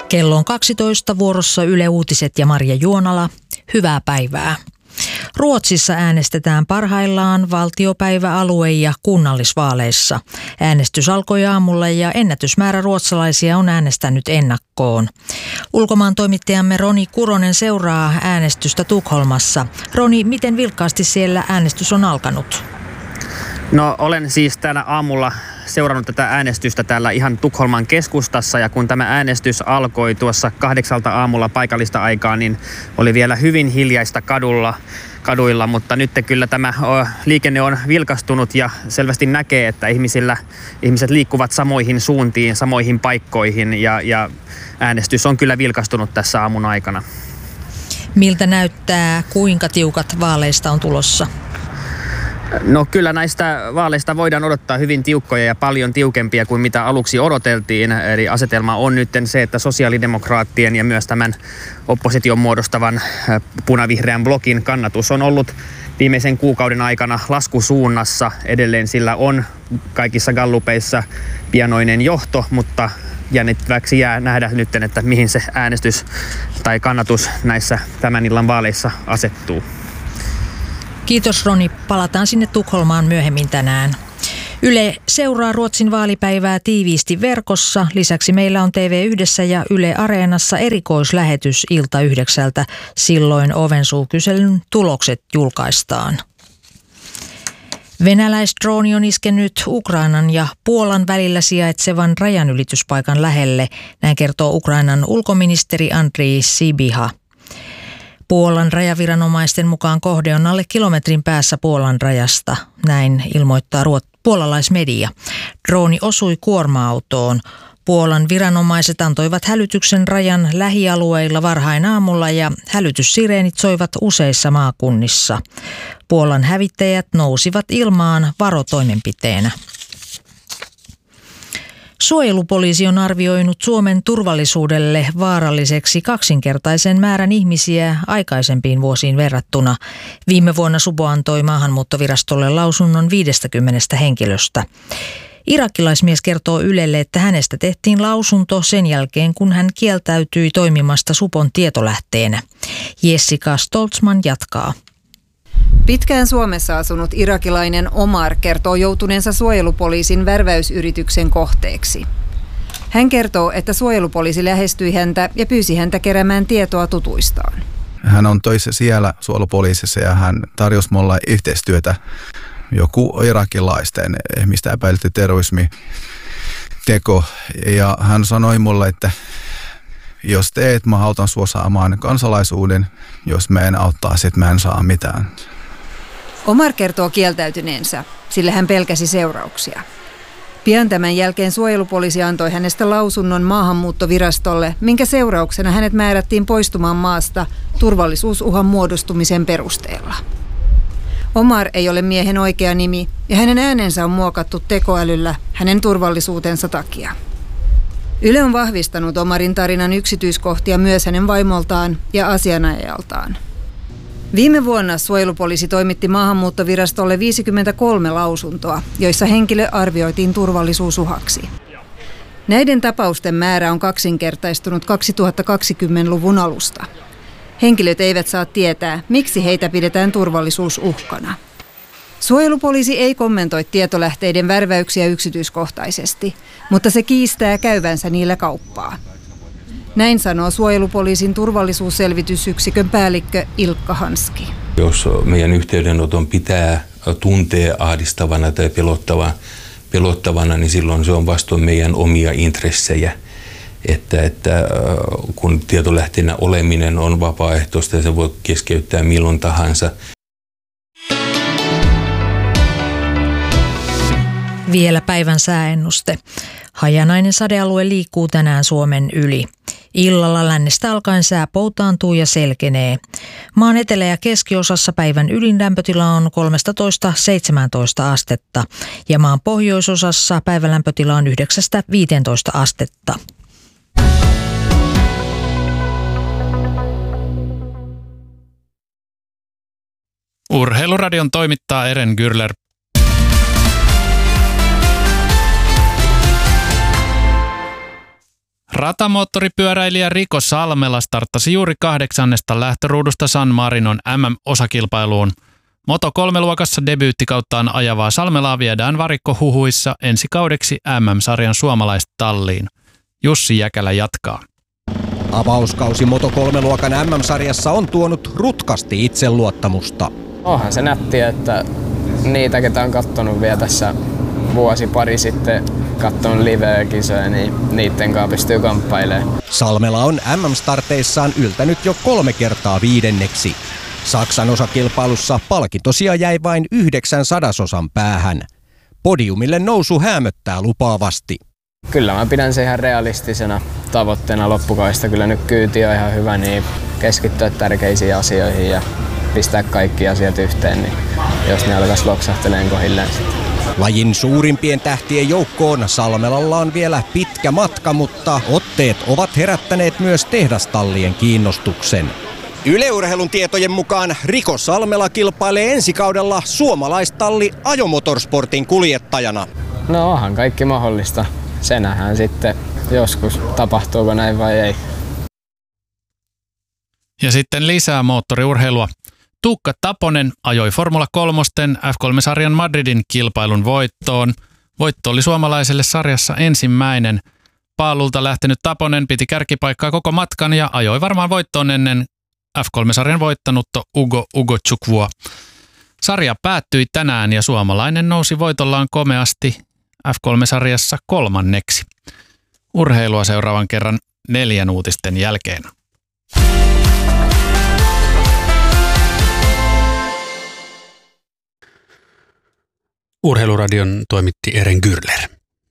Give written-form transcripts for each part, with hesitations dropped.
Kello on 12, vuorossa Yle Uutiset ja Marja Juonala. Hyvää päivää. Ruotsissa äänestetään parhaillaan valtiopäiväalue- ja kunnallisvaaleissa. Äänestys alkoi aamulla ja ennätysmäärä ruotsalaisia on äänestänyt ennakkoon. Ulkomaan toimittajamme Roni Kuronen seuraa äänestystä Tukholmassa. Roni, miten vilkkaasti siellä äänestys on alkanut? No, olen siis täällä aamulla seurannut tätä äänestystä täällä ihan Tukholman keskustassa, ja kun tämä äänestys alkoi tuossa 8 aamulla paikallista aikaa, niin oli vielä hyvin hiljaista kaduilla, mutta nyt kyllä tämä liikenne on vilkastunut ja selvästi näkee, että ihmiset liikkuvat samoihin suuntiin, samoihin paikkoihin ja äänestys on kyllä vilkastunut tässä aamun aikana. Miltä näyttää, kuinka tiukat vaaleista on tulossa? No kyllä näistä vaaleista voidaan odottaa hyvin tiukkoja ja paljon tiukempia kuin mitä aluksi odoteltiin. Eli asetelma on nyt se, että sosiaalidemokraattien ja myös tämän opposition muodostavan punavihreän blokin kannatus on ollut viimeisen kuukauden aikana laskusuunnassa. Edelleen sillä on kaikissa gallupeissa pienoinen johto, mutta jännittäväksi jää nähdä nyt, että mihin se äänestys tai kannatus näissä tämän illan vaaleissa asettuu. Kiitos Roni, palataan sinne Tukholmaan myöhemmin tänään. Yle seuraa Ruotsin vaalipäivää tiiviisti verkossa. Lisäksi meillä on TV1 ja Yle Areenassa erikoislähetys ilta 9. Silloin Ovensuukyselyn tulokset julkaistaan. Venäläisdrooni on iskenyt Ukrainan ja Puolan välillä sijaitsevan rajanylityspaikan lähelle. Näin kertoo Ukrainan ulkoministeri Andrii Sybiha. Puolan rajaviranomaisten mukaan kohde on alle kilometrin päässä Puolan rajasta, näin ilmoittaa puolalaismedia. Drooni osui kuorma-autoon. Puolan viranomaiset antoivat hälytyksen rajan lähialueilla varhain aamulla ja hälytyssireenit soivat useissa maakunnissa. Puolan hävittäjät nousivat ilmaan varotoimenpiteenä. Suojelupoliisi on arvioinut Suomen turvallisuudelle vaaralliseksi kaksinkertaisen määrän ihmisiä aikaisempiin vuosiin verrattuna. Viime vuonna Supo antoi maahanmuuttovirastolle lausunnon 50 henkilöstä. Irakilaismies kertoo Ylelle, että hänestä tehtiin lausunto sen jälkeen, kun hän kieltäytyi toimimasta Supon tietolähteenä. Jessica Stoltzman jatkaa. Pitkään Suomessa asunut irakilainen Omar kertoo joutuneensa suojelupoliisin värväysyrityksen kohteeksi. Hän kertoo, että suojelupoliisi lähestyi häntä ja pyysi häntä keräämään tietoa tutuistaan. Hän on töissä siellä suojelupoliisissa ja hän tarjosi mulle yhteistyötä joku irakilaisten ihmistä epäilty terrorismiteko. Ja hän sanoi mulle, että jos teet, mä autan sua saamaan kansalaisuuden. Jos mä en auttaa, sit mä en saa mitään. Omar kertoo kieltäytyneensä, sillä hän pelkäsi seurauksia. Pian tämän jälkeen suojelupoliisi antoi hänestä lausunnon maahanmuuttovirastolle, minkä seurauksena hänet määrättiin poistumaan maasta turvallisuusuhan muodostumisen perusteella. Omar ei ole miehen oikea nimi ja hänen äänensä on muokattu tekoälyllä hänen turvallisuutensa takia. Yle on vahvistanut Omarin tarinan yksityiskohtia myös hänen vaimoltaan ja asianajajaltaan. Viime vuonna suojelupoliisi toimitti maahanmuuttovirastolle 53 lausuntoa, joissa henkilö arvioitiin turvallisuusuhaksi. Näiden tapausten määrä on kaksinkertaistunut 2020-luvun alusta. Henkilöt eivät saa tietää, miksi heitä pidetään turvallisuusuhkana. Suojelupoliisi ei kommentoi tietolähteiden värväyksiä yksityiskohtaisesti, mutta se kiistää käyvänsä niillä kauppaa. Näin sanoo suojelupoliisin turvallisuusselvitysyksikön päällikkö Ilkka Hanski. Jos meidän yhteydenoton pitää tuntea ahdistavana tai pelottavana, niin silloin se on vastoin meidän omia intressejä. Että kun tietolähteenä oleminen on vapaaehtoista ja se voi keskeyttää milloin tahansa. Vielä päivän sääennuste. Hajanainen sadealue liikkuu tänään Suomen yli. Illalla lännestä alkaen sää poutaantuu ja selkenee. Maan etelä- ja keskiosassa päivän ylinlämpötila on 13–17 astetta ja maan pohjoisosassa päivän lämpötila on 9–15 astetta. Urheiluradion toimittaa Eren Gürler. Ratamoottoripyöräilijä Rico Salmela starttasi juuri 8. lähtöruudusta San Marinon MM-osakilpailuun. Moto3-luokassa debyyttikauttaan ajavaa Salmelaa viedään varikkohuhuissa ensi kaudeksi MM-sarjan suomalaistalliin. Jussi Jäkälä jatkaa. Avauskausi Moto3-luokan MM-sarjassa on tuonut rutkasti itseluottamusta. Onhan se nättiä, että niitä, ketä on kattonut vielä tässä vuosi pari sitten katsonut live-kisoja, niin niiden kanssa pystyy kamppailemaan. Salmela on MM-starteissaan yltänyt jo 3 kertaa 5. Saksan osakilpailussa palkintosia jäi vain 9/100 päähän. Podiumille nousu häämöttää lupaavasti. Kyllä mä pidän se ihan realistisena tavoitteena loppukaista. Kyllä nyt kyyti on ihan hyvä, niin keskittyä tärkeisiin asioihin ja pistää kaikki asiat yhteen, niin jos ne alkaisi loksahteleen kohilleen sitten. Lajin suurimpien tähtien joukkoon Salmelalla on vielä pitkä matka, mutta otteet ovat herättäneet myös tehdastallien kiinnostuksen. Yle Urheilun tietojen mukaan Rico Salmela kilpailee ensi kaudella suomalaistalli Ajomotorsportin kuljettajana. No onhan kaikki mahdollista. Se nähdään sitten joskus, tapahtuuko näin vai ei. Ja sitten lisää moottoriurheilua. Tuukka Taponen ajoi Formula 3 F3-sarjan Madridin kilpailun voittoon. Voitto oli suomalaiselle sarjassa ensimmäinen. Paalulta lähtenyt Taponen piti kärkipaikkaa koko matkan ja ajoi varmaan voittoon ennen F3-sarjan voittanutta Ugo Chukvua. Sarja päättyi tänään ja suomalainen nousi voitollaan komeasti F3-sarjassa 3. Urheilua seuraavan kerran 4 uutisten jälkeen. Urheiluradion toimitti Eren Gürler.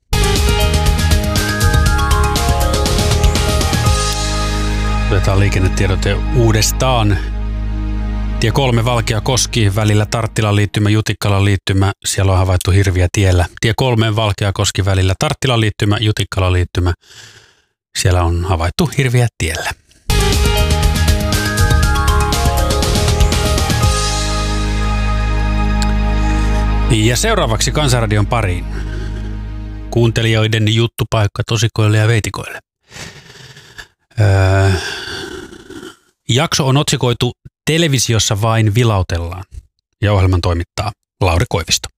Otetaan liikennetiedote uudestaan. Tie 3 Valkeakoski välillä Tarttilan liittymä, Jutikkalan liittymä. Siellä on havaittu hirviä tiellä. Tie 3 Valkeakoski välillä Tarttilan liittymä, Jutikkalan liittymä. Siellä on havaittu hirviä tiellä. Ja seuraavaksi Kansanradion pariin. Kuuntelijoiden juttupaikka tosikoille ja veitikoille. Jakso on otsikoitu Televisiossa vain vilautellaan ja ohjelman toimittaa Lauri Koivisto.